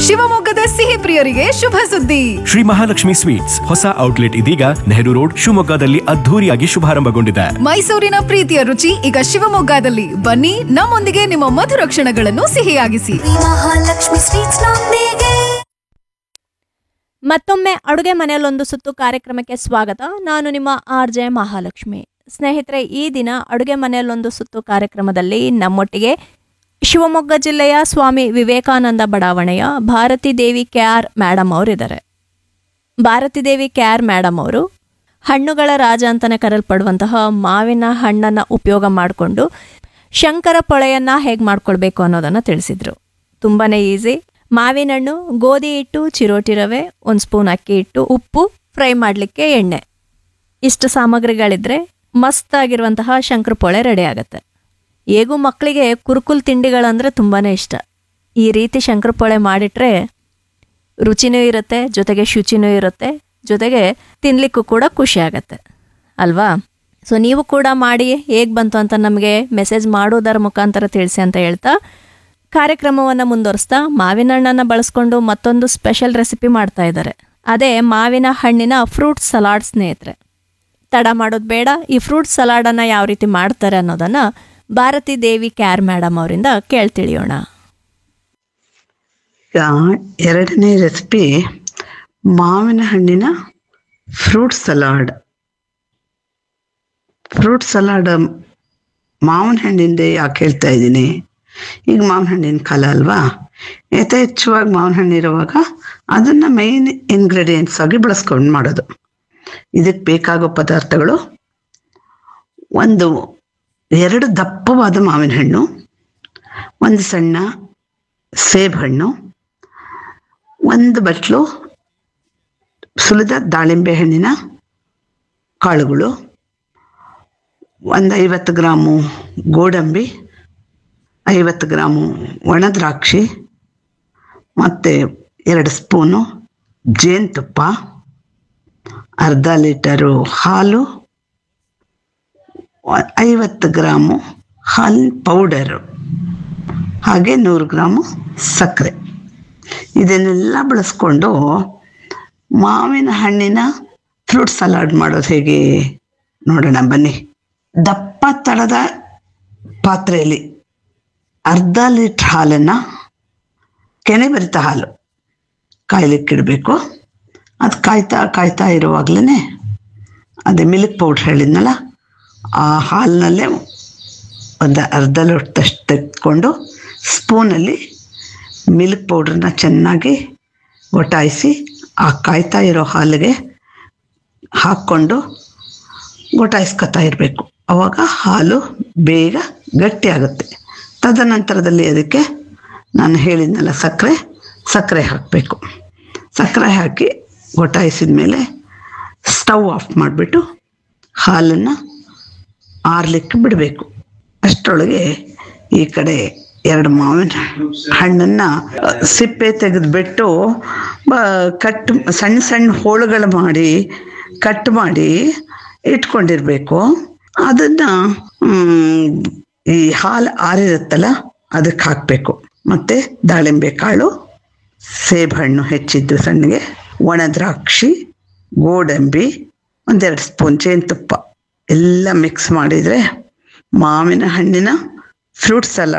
ಶಿವಮೊಗ್ಗದ ಸಿಹಿ ಪ್ರಿಯರಿಗೆ ಶುಭ ಸುದ್ದಿ. ಶ್ರೀ ಮಹಾಲಕ್ಷ್ಮಿ ಸ್ವೀಟ್ಸ್ ಹೊಸ ಔಟ್ಲೆಟ್ ಇದೀಗ ನೆಹರು ರೋಡ್ ಶಿವಮೊಗ್ಗದಲ್ಲಿ ಅದ್ಧೂರಿಯಾಗಿ ಶುಭಾರಂಭಗೊಂಡಿದೆ. ಮೈಸೂರಿನ ಪ್ರೀತಿಯ ರುಚಿ ಈಗ ಶಿವಮೊಗ್ಗದಲ್ಲಿ. ಬನ್ನಿ, ನಮ್ಮೊಂದಿಗೆ ನಿಮ್ಮ ಮಧುರ ಕ್ಷಣಗಳನ್ನು ಸಿಹಿಯಾಗಿಸಿ. ಮಹಾಲಕ್ಷ್ಮಿ ಸ್ವೀಟ್ಸ್ ನೊಂದಿಗೆ. ಮತ್ತೊಮ್ಮೆ ಅಡುಗೆ ಮನೆಯಲ್ಲೊಂದು ಸುತ್ತು ಕಾರ್ಯಕ್ರಮಕ್ಕೆ ಸ್ವಾಗತ. ನಾನು ನಿಮ್ಮ RJ ಮಹಾಲಕ್ಷ್ಮಿ. ಸ್ನೇಹಿತರೆ, ಈ ದಿನ ಅಡುಗೆ ಮನೆಯಲ್ಲೊಂದು ಸುತ್ತು ಕಾರ್ಯಕ್ರಮದಲ್ಲಿ ನಮ್ಮೊಟ್ಟಿಗೆ ಶಿವಮೊಗ್ಗ ಜಿಲ್ಲೆಯ ಸ್ವಾಮಿ ವಿವೇಕಾನಂದ ಬಡಾವಣೆಯ ಭಾರತಿ ದೇವಿ KR ಮೇಡಮ್ ಅವರಿದ್ದಾರೆ. ಭಾರತಿ ದೇವಿ KR ಮೇಡಮ್ ಅವರು ಹಣ್ಣುಗಳ ರಾಜ ಅಂತಲೇ ಕರೆಯಲ್ಪಡುವಂತಹ ಮಾವಿನ ಹಣ್ಣನ್ನು ಉಪಯೋಗ ಮಾಡಿಕೊಂಡು ಶಂಕರ ಪೊಳೆಯನ್ನು ಹೇಗೆ ಮಾಡ್ಕೊಳ್ಬೇಕು ಅನ್ನೋದನ್ನು ತಿಳಿಸಿದರು. ತುಂಬಾ ಈಸಿ. ಮಾವಿನ ಹಣ್ಣು, ಗೋಧಿ ಹಿಟ್ಟು, ಚಿರೋಟಿ ರವೆ, 1 ಸ್ಪೂನ್ ಅಕ್ಕಿ ಹಿಟ್ಟು, ಉಪ್ಪು, ಫ್ರೈ ಮಾಡಲಿಕ್ಕೆ ಎಣ್ಣೆ, ಇಷ್ಟು ಸಾಮಗ್ರಿಗಳಿದ್ರೆ ಮಸ್ತಾಗಿರುವಂತಹ ಶಂಕರಪೊಳೆ ರೆಡಿ ಆಗುತ್ತೆ. ಹೇಗೂ ಮಕ್ಕಳಿಗೆ ಕುರುಕುಲ್ ತಿಂಡಿಗಳಂದರೆ ತುಂಬಾ ಇಷ್ಟ. ಈ ರೀತಿ ಶಂಕರಪೊಳೆ ಮಾಡಿಟ್ರೆ ರುಚಿನೂ ಇರುತ್ತೆ, ಜೊತೆಗೆ ಶುಚಿನೂ ಇರುತ್ತೆ, ಜೊತೆಗೆ ತಿನ್ನಲಿಕ್ಕೂ ಕೂಡ ಖುಷಿ ಆಗುತ್ತೆ ಅಲ್ವಾ? ಸೊ ನೀವು ಕೂಡ ಮಾಡಿ ಹೇಗೆ ಬಂತು ಅಂತ ನಮಗೆ ಮೆಸೇಜ್ ಮಾಡೋದರ ಮುಖಾಂತರ ತಿಳಿಸಿ ಅಂತ ಹೇಳ್ತಾ ಕಾರ್ಯಕ್ರಮವನ್ನು ಮುಂದುವರಿಸ್ತಾ ಮಾವಿನ ಹಣ್ಣನ್ನು ಬಳಸ್ಕೊಂಡು ಮತ್ತೊಂದು ಸ್ಪೆಷಲ್ ರೆಸಿಪಿ ಮಾಡ್ತಾ ಇದ್ದಾರೆ. ಅದೇ ಮಾವಿನ ಹಣ್ಣಿನ ಫ್ರೂಟ್ ಸಲಾಡ್. ಸ್ನೇಹಿತರೆ, ತಡ ಮಾಡೋದು ಬೇಡ. ಈ ಫ್ರೂಟ್ ಸಲಾಡನ್ನು ಯಾವ ರೀತಿ ಮಾಡ್ತಾರೆ ಅನ್ನೋದನ್ನು ಭಾರತಿ ದೇವಿ KR ಮೇಡಮ್ ಅವರಿಂದ ಕೇಳ್ತಿಳಿಯೋಣ. ಈಗ ಎರಡನೇ ರೆಸಿಪಿ ಮಾವಿನ ಹಣ್ಣಿನ ಫ್ರೂಟ್ ಸಲಾಡ್. ಫ್ರೂಟ್ ಸಲಾಡ್ ಮಾವಿನ ಹಣ್ಣಿಂದ ಯಾಕೆ ಹೇಳ್ತಾ ಇದ್ದೀನಿ, ಈಗ ಮಾವಿನ ಹಣ್ಣಿನ ಕಾಲ ಅಲ್ವಾ, ಯಥೇಚ್ಛವಾಗಿ ಮಾವಿನ ಹಣ್ಣು ಇರುವಾಗ ಅದನ್ನು ಮೈನ್ ಇಂಗ್ರೀಡಿಯೆಂಟ್ಸ್ ಆಗಿ ಬಳಸ್ಕೊಂಡು ಮಾಡೋದು. ಇದಕ್ಕೆ ಬೇಕಾಗೋ ಪದಾರ್ಥಗಳು: 2 ದಪ್ಪವಾದ ಮಾವಿನ ಹಣ್ಣು, 1 ಸಣ್ಣ ಸೇಬು ಹಣ್ಣು, 1 ಬಟ್ಲು ಸುಲಿದ ದಾಳಿಂಬೆ ಹಣ್ಣಿನ ಕಾಳುಗಳು, 50 ಗ್ರಾಮು ಗೋಡಂಬಿ, 50 ಗ್ರಾಮು ಒಣ ದ್ರಾಕ್ಷಿ, ಮತ್ತು 2 ಸ್ಪೂನು ಜೇನುತುಪ್ಪ, ಅರ್ಧ ಲೀಟರು ಹಾಲು, 50 ಗ್ರಾಮು ಹಾಲಿನ ಪೌಡರು, ಹಾಗೆ 100 ಗ್ರಾಮು ಸಕ್ಕರೆ. ಇದನ್ನೆಲ್ಲ ಬಳಸ್ಕೊಂಡು ಮಾವಿನ ಹಣ್ಣಿನ ಫ್ರೂಟ್ ಸಲಾಡ್ ಮಾಡೋದು ಹೇಗೆ ನೋಡೋಣ ಬನ್ನಿ. ದಪ್ಪ ತಳದ ಪಾತ್ರೆಯಲ್ಲಿ ಅರ್ಧ ಲೀಟ್ರ್ ಹಾಲನ್ನು, ಕೆನೆ ಬರಿತ ಹಾಲು ಕಾಯ್ಲಿಕ್ಕಿಡಬೇಕು. ಅದು ಕಾಯ್ತಾ ಇರುವಾಗಲೇ ಅದೇ ಮಿಲ್ಕ್ ಪೌಡ್ರ್ ಹೇಳಿದ್ನಲ್ಲ, ಆ ಹಾಲಿನಲ್ಲೇ ಅರ್ಧ ಲೋಟದಷ್ಟು ತೆಗೆದುಕೊಂಡು ಸ್ಪೂನಲ್ಲಿ ಮಿಲ್ಕ್ ಪೌಡ್ರನ್ನ ಚೆನ್ನಾಗಿ ಒಟಾಯಿಸಿ ಆ ಕಾಯ್ತಾ ಇರೋ ಹಾಲಿಗೆ ಹಾಕ್ಕೊಂಡು ಒಟಾಯಿಸ್ಕೊತಾ ಇರಬೇಕು. ಆವಾಗ ಹಾಲು ಬೇಗ ಗಟ್ಟಿಯಾಗುತ್ತೆ. ತದನಂತರದಲ್ಲಿ ಅದಕ್ಕೆ ನಾನು ಹೇಳಿದ್ನಲ್ಲ ಸಕ್ಕರೆ ಹಾಕಬೇಕು. ಸಕ್ಕರೆ ಹಾಕಿ ಒಟಾಯಿಸಿದ ಮೇಲೆ ಸ್ಟವ್ ಆಫ್ ಮಾಡಿಬಿಟ್ಟು ಹಾಲನ್ನು ಆರ್ಲಿಕ್ಕೆ ಬಿಡಬೇಕು. ಅಷ್ಟರೊಳಗೆ ಈ ಕಡೆ 2 ಮಾವಿನ ಹಣ್ಣನ್ನು ಸಿಪ್ಪೆ ತೆಗೆದುಬಿಟ್ಟು ಸಣ್ಣ ಸಣ್ಣ ಹೋಳುಗಳು ಮಾಡಿ ಕಟ್ ಮಾಡಿ ಇಟ್ಕೊಂಡಿರಬೇಕು. ಅದನ್ನು ಈ ಹಾಲು ಆರಿರುತ್ತಲ್ಲ ಅದಕ್ಕೆ ಹಾಕಬೇಕು. ಮತ್ತು ದಾಳಿಂಬೆ ಕಾಳು, ಸೇಬು ಹಣ್ಣು ಹೆಚ್ಚಿದ್ದು ಸಣ್ಣಗೆ, ಒಣ ದ್ರಾಕ್ಷಿ, ಗೋಡಂಬಿ, 1-2 ಸ್ಪೂನ್ ಜೇನುತುಪ್ಪ ಎಲ್ಲ ಮಿಕ್ಸ್ ಮಾಡಿದರೆ ಮಾವಿನ ಹಣ್ಣಿನ ಫ್ರೂಟ್ ಸಲಾಡ್